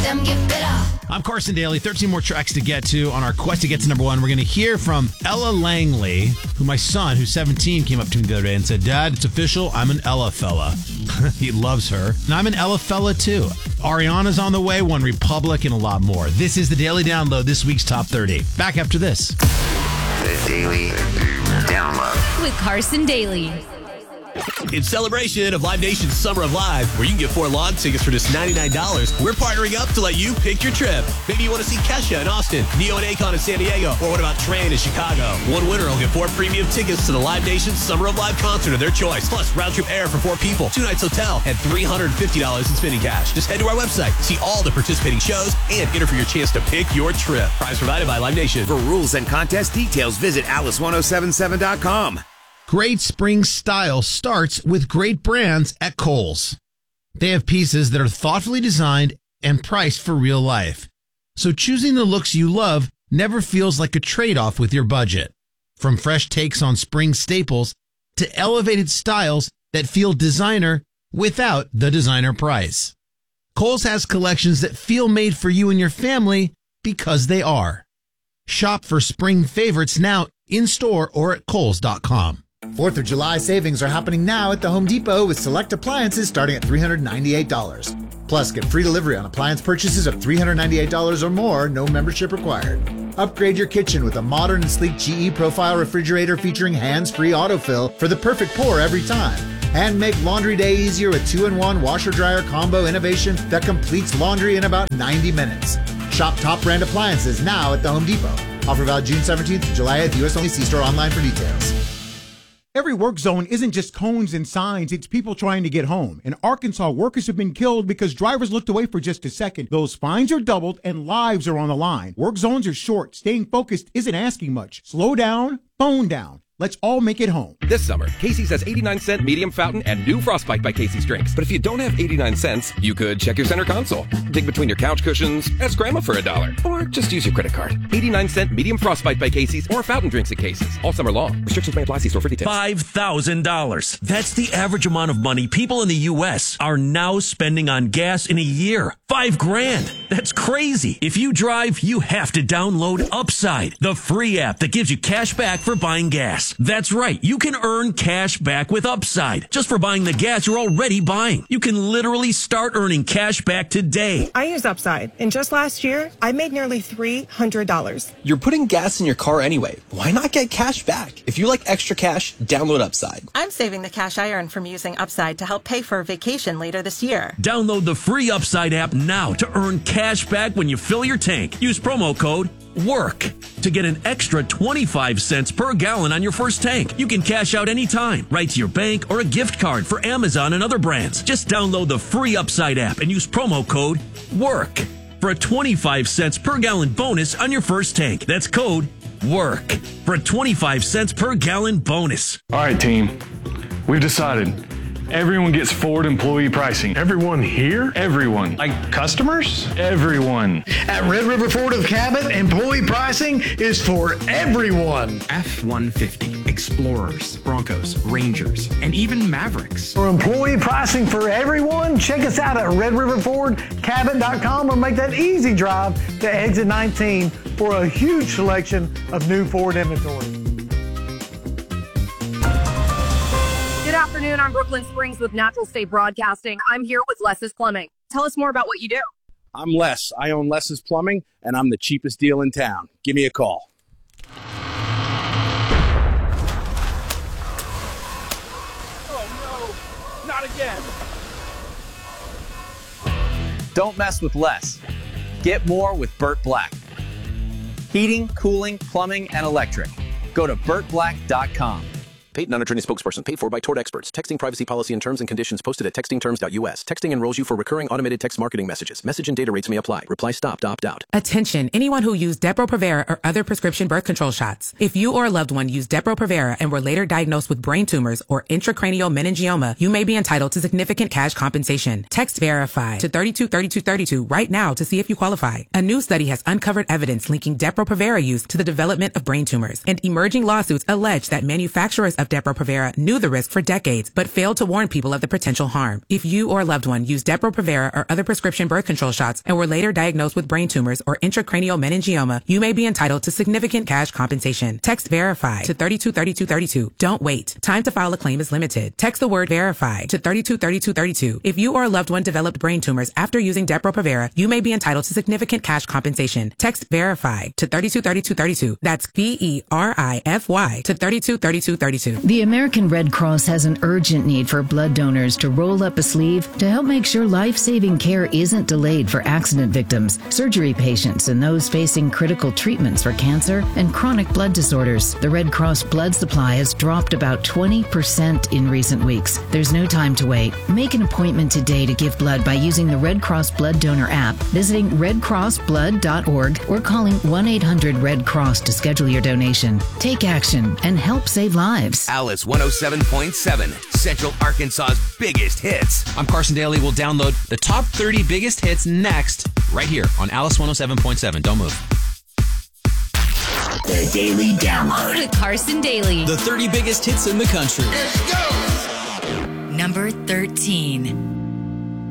them get better. I'm Carson Daly. 13 more tracks to get to on our quest to get to number one. We're going to hear from Ella Langley, who my son, who's 17, came up to me the other day and said, Dad, it's official. I'm an Ella fella. He loves her. And I'm an Ella fella, too. Ariana's on the way, One Republic, and a lot more. This is the Daily Download, this week's Top 30. Back after this. The Daily Download. With Carson Daly. In celebration of Live Nation's Summer of Live, where you can get 4 lawn tickets for just $99, we're partnering up to let you pick your trip. Maybe you want to see Kesha in Austin, Neo and Akon in San Diego, or what about Train in Chicago? One winner will get 4 premium tickets to the Live Nation's Summer of Live concert of their choice, plus round-trip air for 4 people, 2 nights hotel, and $350 in spending cash. Just head to our website, see all the participating shows, and enter for your chance to pick your trip. Prize provided by Live Nation. For rules and contest details, visit alice1077.com. Great spring style starts with great brands at Kohl's. They have pieces that are thoughtfully designed and priced for real life. So choosing the looks you love never feels like a trade-off with your budget. From fresh takes on spring staples to elevated styles that feel designer without the designer price. Kohl's has collections that feel made for you and your family because they are. Shop for spring favorites now in-store or at Kohls.com. 4th of July savings are happening now at the Home Depot with select appliances starting at $398. Plus, get free delivery on appliance purchases of $398 or more, no membership required. Upgrade your kitchen with a modern and sleek GE Profile refrigerator featuring hands-free autofill for the perfect pour every time. And make laundry day easier with 2-in-1 washer-dryer combo innovation that completes laundry in about 90 minutes. Shop top brand appliances now at the Home Depot. Offer valid June 17th to July 8th. U.S. only. See store online for details. Every work zone isn't just cones and signs, it's people trying to get home. In Arkansas, workers have been killed because drivers looked away for just a second. Those fines are doubled and lives are on the line. Work zones are short. Staying focused isn't asking much. Slow down, phone down. Let's all make it home. This summer, Casey's has 89-cent medium fountain and new Frostbite by Casey's drinks. But if you don't have 89 cents, you could check your center console, dig between your couch cushions, ask Grandma for $1, or just use your credit card. 89-cent medium Frostbite by Casey's or fountain drinks at Casey's. All summer long. Restrictions may apply. See store for details. $5,000. That's the average amount of money people in the U.S. are now spending on gas in a year. $5,000. That's crazy. If you drive, you have to download Upside, the free app that gives you cash back for buying gas. That's right. You can earn cash back with Upside just for buying the gas you're already buying. You can literally start earning cash back today. I use Upside, and just last year, I made nearly $300. You're putting gas in your car anyway. Why not get cash back? If you like extra cash, download Upside. I'm saving the cash I earn from using Upside to help pay for a vacation later this year. Download the free Upside app now to earn cash back when you fill your tank. Use promo code WORK to get an extra 25 cents per gallon on your first tank. You can cash out anytime, right to your bank or a gift card for Amazon and other brands. Just download the free Upside app and use promo code WORK for a 25 cents per gallon bonus on your first tank. That's code WORK for a 25 cents per gallon bonus. All right, team. We've decided. Everyone gets Ford employee pricing. Everyone here? Everyone. Like customers? Everyone. At Red River Ford of Cabot, employee pricing is for everyone. F-150, Explorers, Broncos, Rangers, and even Mavericks. For employee pricing for everyone, check us out at redriverfordcabot.com or make that easy drive to exit 19 for a huge selection of new Ford inventory. Good afternoon. I'm Brooklyn Springs with Natural State Broadcasting. I'm here with Les's Plumbing. Tell us more about what you do. I'm Les. I own Les's Plumbing, and I'm the cheapest deal in town. Give me a call. Oh, no. Not again. Don't mess with Les. Get more with Burt Black. Heating, cooling, plumbing, and electric. Go to burtblack.com. Paid non-attorney spokesperson paid for by Tort Experts. Texting privacy policy and terms and conditions posted at textingterms.us. Texting enrolls you for recurring automated text marketing messages. Message and data rates may apply. Reply stop to opt out. Attention, anyone who used Depo-Provera or other prescription birth control shots. If you or a loved one used Depo-Provera and were later diagnosed with brain tumors or intracranial meningioma, you may be entitled to significant cash compensation. Text VERIFY to 323232 right now to see if you qualify. A new study has uncovered evidence linking Depo-Provera use to the development of brain tumors, and emerging lawsuits allege that manufacturers of of Depo-Provera knew the risk for decades, but failed to warn people of the potential harm. If you or a loved one used Depo-Provera or other prescription birth control shots and were later diagnosed with brain tumors or intracranial meningioma, you may be entitled to significant cash compensation. Text VERIFY to 323232. Don't wait. Time to file a claim is limited. Text the word VERIFY to 323232. If you or a loved one developed brain tumors after using Depo-Provera, you may be entitled to significant cash compensation. Text VERIFY to 323232. That's VERIFY to 323232. The American Red Cross has an urgent need for blood donors to roll up a sleeve to help make sure life-saving care isn't delayed for accident victims, surgery patients, and those facing critical treatments for cancer and chronic blood disorders. The Red Cross blood supply has dropped about 20% in recent weeks. There's no time to wait. Make an appointment today to give blood by using the Red Cross Blood Donor app, visiting redcrossblood.org, or calling 1-800-RED-CROSS to schedule your donation. Take action and help save lives. Alice 107.7, Central Arkansas's biggest hits. I'm Carson Daly. We'll download the top 30 biggest hits next, right here on Alice 107.7. Don't move. The Daily Download with Carson Daly. The 30 biggest hits in the country. Let's go. Number 13.